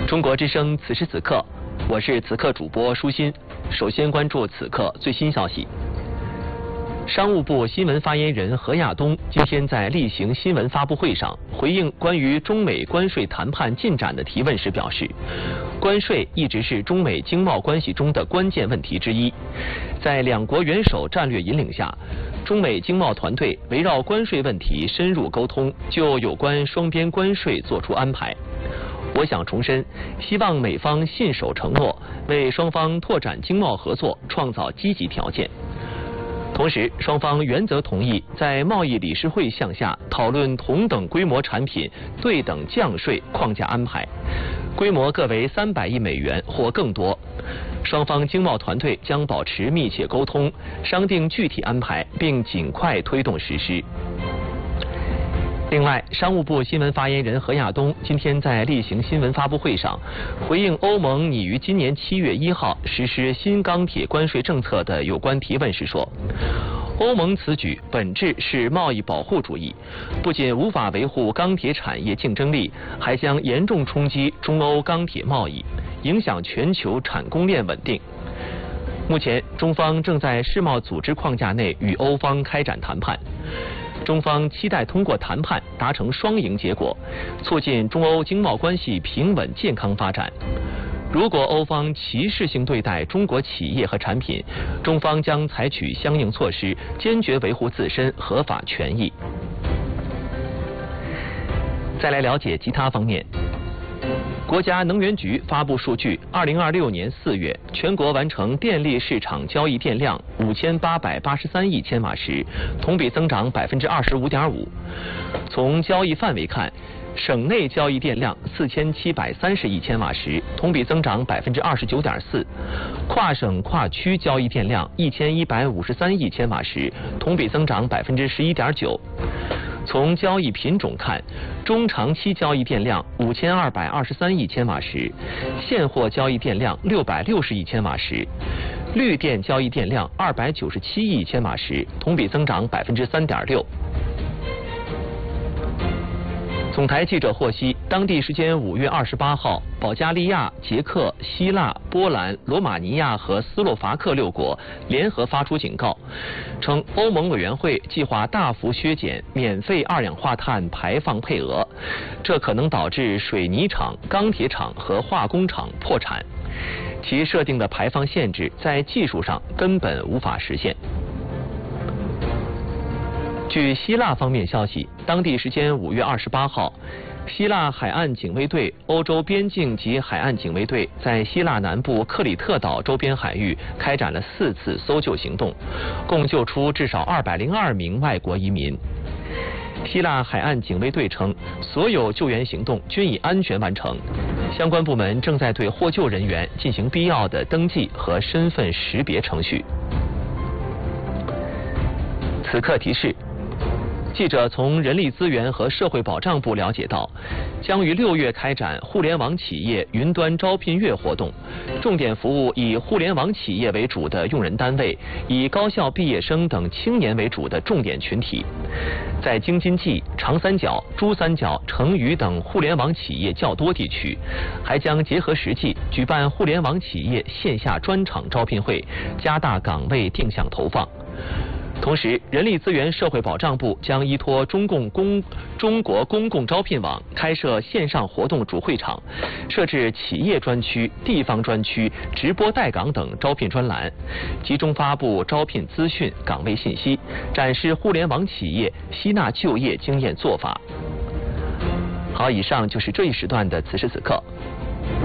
中国之声此时此刻，我是此刻主播舒心。首先关注此刻最新消息。商务部新闻发言人何亚东今天在例行新闻发布会上回应关于中美关税谈判进展的提问时表示，关税一直是中美经贸关系中的关键问题之一。在两国元首战略引领下，中美经贸团队围绕关税问题深入沟通，就有关双边关税作出安排。我想重申，希望美方信守承诺，为双方拓展经贸合作创造积极条件。同时，双方原则同意在贸易理事会项下讨论同等规模产品对等降税框架安排，规模各为300亿美元或更多。双方经贸团队将保持密切沟通，商定具体安排，并尽快推动实施。另外，商务部新闻发言人何亚东今天在例行新闻发布会上回应欧盟拟于今年7月1号实施新钢铁关税政策的有关提问时说，欧盟此举本质是贸易保护主义，不仅无法维护钢铁产业竞争力，还将严重冲击中欧钢铁贸易，影响全球产供链稳定。目前，中方正在世贸组织框架内与欧方开展谈判。中方期待通过谈判达成双赢结果，促进中欧经贸关系平稳健康发展。如果欧方歧视性对待中国企业和产品，中方将采取相应措施，坚决维护自身合法权益。再来了解其他方面。国家能源局发布数据，2026年4月，全国完成电力市场交易电量5883亿千瓦时，同比增长25.5%。从交易范围看，省内交易电量4730亿千瓦时，同比增长29.4%；跨省跨区交易电量1153亿千瓦时，同比增长11.9%。从交易品种看，中长期交易电量5223亿千瓦时，现货交易电量660亿千瓦时，绿电交易电量297亿千瓦时，同比增长3.6%。总台记者获悉，当地时间5月28号，保加利亚、捷克、希腊、波兰、罗马尼亚和斯洛伐克6国联合发出警告，称欧盟委员会计划大幅削减免费二氧化碳排放配额，这可能导致水泥厂、钢铁厂和化工厂破产，其设定的排放限制在技术上根本无法实现。据希腊方面消息，当地时间5月28号，希腊海岸警卫队、欧洲边境及海岸警卫队在希腊南部克里特岛周边海域开展了4次搜救行动，共救出至少202名外国移民。希腊海岸警卫队称，所有救援行动均已安全完成，相关部门正在对获救人员进行必要的登记和身份识别程序。此刻提示。记者从人力资源和社会保障部了解到，将于6月开展互联网企业云端招聘月活动，重点服务以互联网企业为主的用人单位，以高校毕业生等青年为主的重点群体。在京津冀、长三角、珠三角、成渝等互联网企业较多地区，还将结合实际举办互联网企业线下专场招聘会，加大岗位定向投放。同时，人力资源社会保障部将依托中国公共招聘网开设线上活动主会场，设置企业专区、地方专区、直播带岗等招聘专栏，集中发布招聘资讯、岗位信息，展示互联网企业吸纳就业经验做法。好，以上就是这一时段的此时此刻，